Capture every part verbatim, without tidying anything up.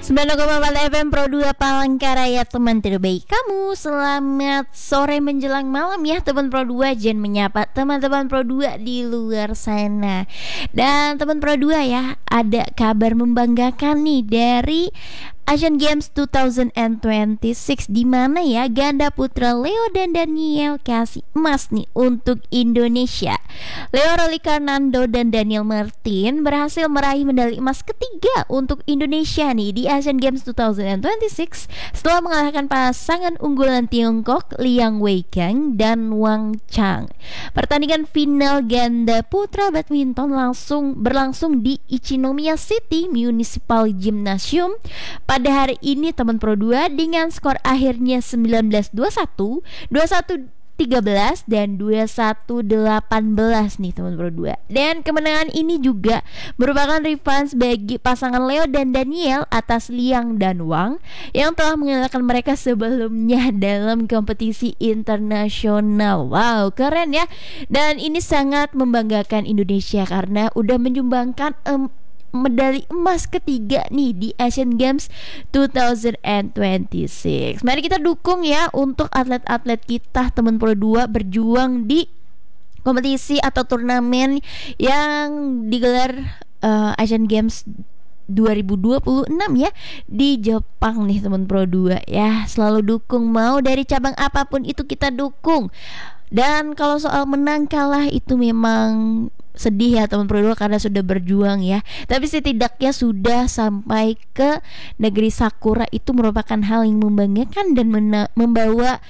sembilan koma empat F M Pro dua Palangkaraya, teman terbaik kamu. Selamat sore menjelang malam ya teman Pro dua. Jen menyapa teman-teman Pro dua di luar sana. Dan teman Pro dua ya, ada kabar membanggakan nih dari Asian Games dua ribu dua puluh enam, di mana ya ganda putra Leo dan Daniel kasih emas nih untuk Indonesia. Leo Rolikanando dan Daniel Martin berhasil meraih medali emas ketiga untuk Indonesia nih di Asian Games dua ribu dua puluh enam setelah mengalahkan pasangan unggulan Tiongkok Liang Weikeng dan Wang Chang. Pertandingan final ganda putra badminton langsung berlangsung di Ichinomiya City Municipal Gymnasium pada hari ini teman Pro dua dengan skor akhirnya sembilan belas dua puluh satu, dua puluh satu tiga belas dan dua puluh satu delapan belas nih teman Pro dua. Dan kemenangan ini juga merupakan revenge bagi pasangan Leo dan Daniel atas Liang dan Wang yang telah mengalahkan mereka sebelumnya dalam kompetisi internasional. Wow, keren ya. Dan ini sangat membanggakan Indonesia karena udah menyumbangkan um, medali emas ketiga nih di Asian Games dua ribu dua puluh enam. Mari kita dukung ya untuk atlet-atlet kita teman Pro dua berjuang di kompetisi atau turnamen yang digelar uh, Asian Games dua ribu dua puluh enam ya di Jepang nih teman Pro dua ya. Selalu dukung, mau dari cabang apapun itu kita dukung. Dan kalau soal menang kalah itu memang sedih ya teman Pro dua karena sudah berjuang ya. Tapi setidaknya sudah sampai ke negeri Sakura, itu merupakan hal yang membanggakan dan mena- membawa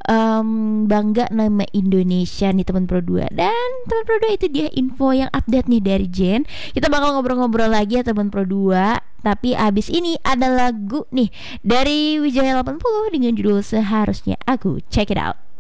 um, bangga nama Indonesia nih teman Pro dua. Dan teman Pro dua, itu dia info yang update nih dari Jen. Kita bakal ngobrol-ngobrol lagi ya teman Pro dua. Tapi abis ini ada lagu nih dari Wijaya delapan puluh dengan judul Seharusnya Aku. Check it out.